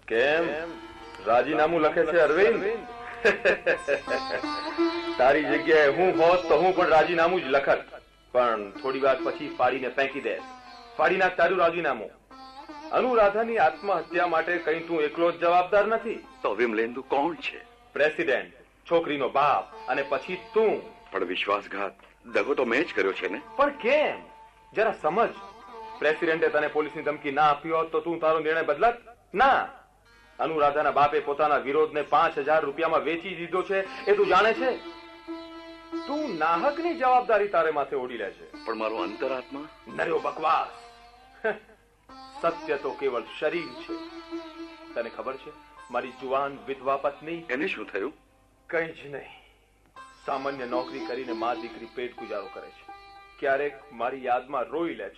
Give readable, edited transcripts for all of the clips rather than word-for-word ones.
કેમ રાજીનામું લખે છે અરવિંદ? તારી જગ્યાએ હું હોત તો હું પણ રાજીનામું જ લખત, પણ થોડી વાર પછી ફાડીને ફેંકી દે. ફાડી નાખ તારું રાજીનામું. અનુરાધાની આત્મહત્યા માટે કઈ તું એકલો જ જવાબદાર નથી. તો વિમલેન્દુ કોણ છે? પ્રેસિડેન્ટ, છોકરીનો બાપ, અને પછી તું. પણ વિશ્વાસઘાત, દગો તો મેં જ કર્યો છે ને. પણ કેમ? જરા સમજ. પ્રેસિડેન્ટે તને પોલીસની ધમકી ના આપી હોત તો તું તારો નિર્ણય બદલત? ના. અનુરાધાના બાપે પોતાના વિરોધને 5,000 રૂપિયામાં વેચી દીધો છે, એ તું જાણે છે? તું નાહકની જવાબદારી તારે માથે ઓઢી લે છે. પણ મારો અંતરાત્મા? નર્યો બકવાસ. સત્ય તો કેવળ શરીર છે. તને ખબર છે મારી જુવાન વિધવા પત્ની? એને શું થયું? કઈ જ નહીં. સામાન્ય નોકરી કરીને મા દીકરી પેટ ગુજારો કરે છે. ક્યારેક મારી યાદમાં રોઈ લે છે.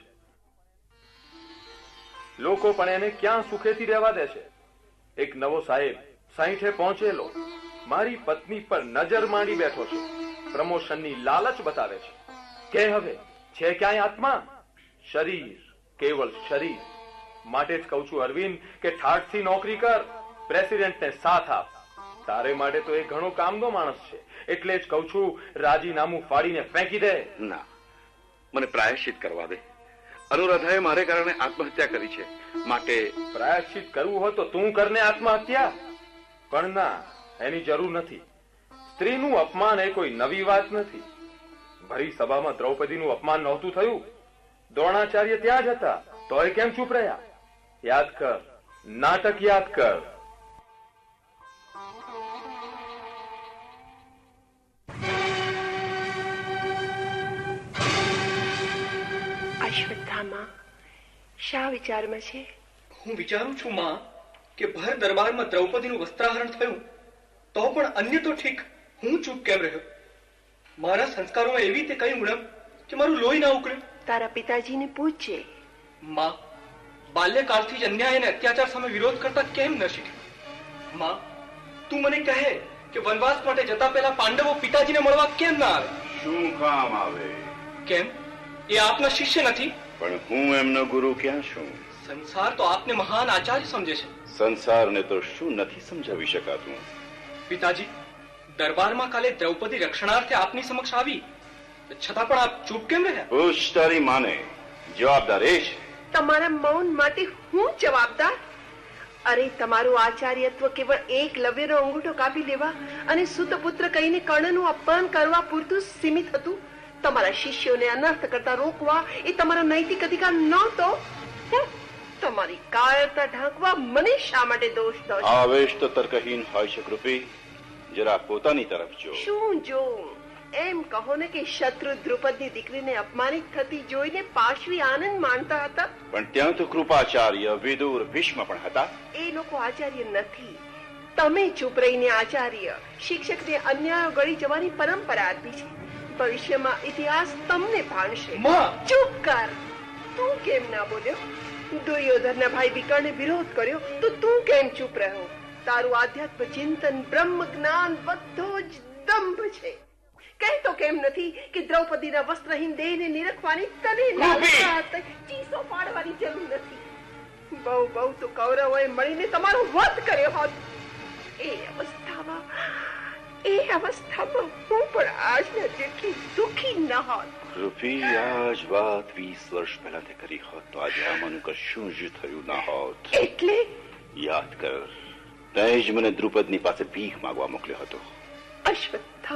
લોકો પણ એને ક્યાં સુખેથી રહેવા દે છે. એક નવો સાહેબ 60 પહોંચેલો મારી પત્ની પર નજર માંડી બેઠો છે. પ્રમોશનની લાલચ બતાવે છે. કે હવે છે ક્યાંય આત્મા? શરીર, કેવળ શરીર. માટે જ કહું છું અરવિંદ કે ઠાઠથી નોકરી કર, પ્રેસિડેન્ટને સાથ આપ. તારે માટે તો એ ઘણો કામનો માણસ છે, એટલે જ કહું છું રાજીનામું ફાડીને ફેંકી દે. ના, મને પ્રાયશ્ચિત કરવા દે. અનુરાધાએ મારે કારણે આત્મહત્યા કરી છે, માટે પ્રાયશ્ચિત કરવું હોય તો તું કરને આત્મહત્યા. પણ ના, એની જરૂર નથી. સ્ત્રીનું અપમાન એ કોઈ નવી વાત નથી. ભરી સભામાં દ્રૌપદીનું અપમાન નહોતું થયું? દ્રોણાચાર્ય ત્યાં જ હતા, તોય કેમ ચૂપ રહ્યા? યાદ કર, નાટક યાદ કર. અશ્વત્થામા શા વિચારમાં છે? હું વિચારું છું માં કે ભર દરબારમાં દ્રૌપદીનું વસ્ત્રાહરણ થયું તો પણ અન્ય તો ઠીક, હું ચૂપ કેમ રહ્યો? મારા સંસ્કારોમાં એવી રીતે કઈ ઉણપ કે મારું લોહી ના ઉકળ્યું? તારા પિતાજીને પૂછજે. માં, બાલ્યકાળથી જ અન્યાય અને અત્યાચાર સામે વિરોધ કરતા કેમ ન શીખ્યો? માં, તું મને કહે કે વનવાસ માટે જતા પહેલા પાંડવો પિતાજીને મળવા કેમ ના આવે? શું કામ આવે? કેમ? એ આપના શિષ્ય નથી? પણ હું એમનો ગુરુ ક્યાં છું? સંસાર તો આપને મહાન આચાર્ય સમજે છે. સંસારને તો શું નથી સમજાવી શકાતું? પિતાજી, દરબારમાં કાલે દ્રૌપદી રક્ષણાર્થે આપની સમક્ષ આવી, છતાં પણ આપ ચૂપ કેમ રહ્યા? પૂછ તારી માને. જવાબદાર એ છે. તમારા મૌન માટે હું જવાબદાર? અરે, તમારું આચાર્યત્વ કેવળ એકલવ્યનો અંગૂઠો કાપી લેવા અને સુતપુત્ર કહીને કર્ણનું અપમાન કરવા પૂરતું સીમિત હતું. તમારા શિષ્યોને અનર્થ કરતા રોકવા એ તમારો નૈતિક અધિકાર નહોતો. તમારી કાયરતા ઢાંકવા મને શા માટે દોષ દો? આવેશ તો તર્કહીન હોય છે કૃપી. જરા પોતાની તરફ જો. શું જો? એમ કહો ને કે શત્રુ દ્રુપદની દીકરીને અપમાનિત થતી જોઈને પાશવી આનંદ માણતા હતા. પણ ત્યાં તો કૃપાચાર્ય, વિદુર, ભીષ્મ પણ હતા. એ લોકો આચાર્ય નથી. તમે ચૂપ રહીને આચાર્ય, શિક્ષકને અન્યાયો ગળી જવાની પરંપરા આપી છે. ભવિષ્યમાં ઇતિહાસ તમને ભાણશે. ચૂપ કર. તું કેમ ના બોલ્યો? દુર્યોધનના ભાઈ વિકર્ણે વિરોધ કર્યો તો તું કેમ ચૂપ રહ્યો? તારું આધ્યાત્મ ચિંતન, બ્રહ્મ જ્ઞાન બધો જ દંભ છે. કહેતો કેમ નથી કે દ્રૌપદીના વસ્ત્રહીન દેહને નિરખવાની તને લાલસા, ચીસો પાડવાની જરૂર નથી. બહુ બહુ તો કૌરવોએ મળીને તમારો વધ કર્યો હોત. એ અવસ્થામાં હું પણ આજના જેટલી દુઃખી ન હોત. કૃપી, આજ વાત 20 વર્ષ પહેલા તે કરી હોત તો આજે આમાંનું કશું જ થયું ના હોત. એટલે યાદ કર, તે જ મને દ્રુપદની પાસે ભીખ માંગવા મોકલ્યો હતો. અશ્વત્થ